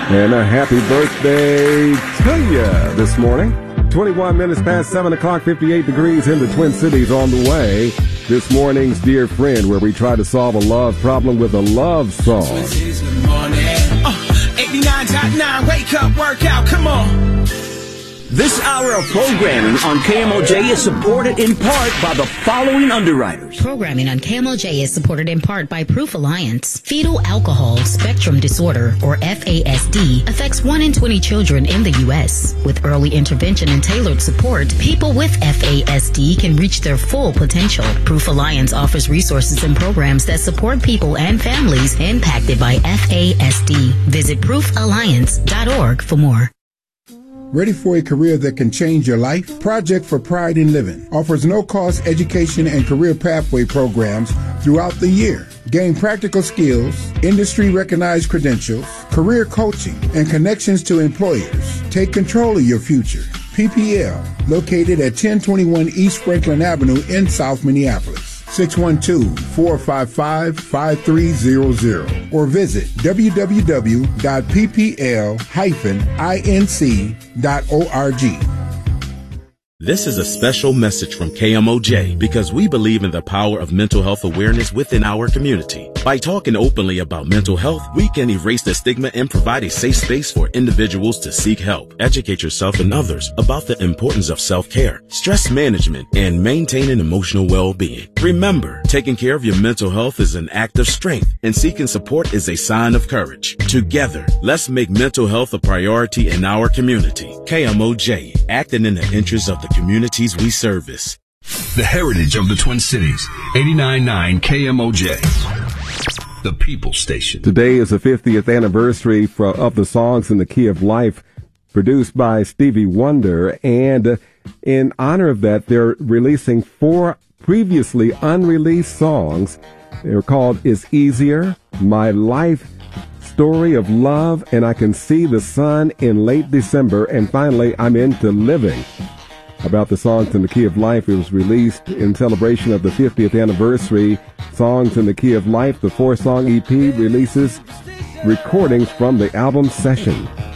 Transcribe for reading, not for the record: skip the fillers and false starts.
And a happy birthday to you this morning. 21 minutes past 7 o'clock, 58 degrees in the Twin Cities on the way. This morning's Dear Friend, where we try to solve a love problem with a love song. 89.9, wake up, work out, come on. This hour of programming on KMOJ is supported in part by the following underwriters. Programming on KMOJ is supported in part by Proof Alliance. Fetal alcohol spectrum disorder, or FASD, affects 1 in 20 children in the U.S. With early intervention and tailored support, people with FASD can reach their full potential. Proof Alliance offers resources and programs that support people and families impacted by FASD. Visit proofalliance.org for more. Ready for a career that can change your life? Project for Pride in Living offers no-cost education and career pathway programs throughout the year. Gain practical skills, industry-recognized credentials, career coaching, and connections to employers. Take control of your future. PPL, located at 1021 East Franklin Avenue in South Minneapolis. 612-455-5300 or visit www.ppl-inc.org. This is a special message from KMOJ because we believe in the power of mental health awareness within our community. By talking openly about mental health, we can erase the stigma and provide a safe space for individuals to seek help. Educate yourself and others about the importance of self-care, stress management, and maintaining emotional well-being. Remember, taking care of your mental health is an act of strength, and seeking support is a sign of courage. Together, let's make mental health a priority in our community. KMOJ, acting in the interest of the communities we service. The heritage of the Twin Cities, 89.9 KMOJ, the People Station. Today is the 50th anniversary of the Songs in the Key of Life, produced by Stevie Wonder, and in honor of that, they're releasing 4 previously unreleased songs. They're called It's Easier, My Life, Story of Love, and I Can See the Sun in Late December, and finally, I'm Into Living. About the Songs in the Key of Life, it was released in celebration of the 50th anniversary. Songs in the Key of Life, the 4-song EP, releases recordings from the album session.